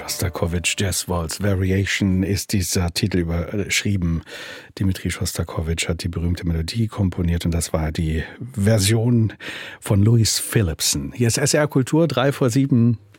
Schostakowitsch, Jazz Waltz Variation ist dieser Titel überschrieben. Dmitri Schostakowitsch hat die berühmte Melodie komponiert und das war die Version von Louis Phillipson. Hier ist SR Kultur, 6:03.